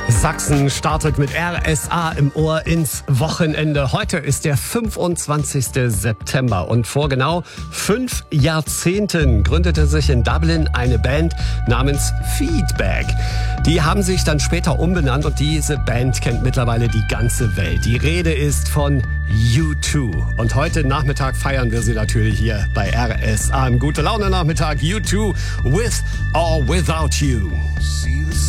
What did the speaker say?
Sachsen startet mit RSA im Ohr ins Wochenende. Heute ist der 25. September und vor genau 5 Jahrzehnten gründete sich in Dublin eine Band namens Feedback. Die haben sich dann später umbenannt und diese Band kennt mittlerweile die ganze Welt. Die Rede ist von U2. Und heute Nachmittag feiern wir sie natürlich hier bei RSA im Gute-Laune-Nachmittag. U2 with or without you.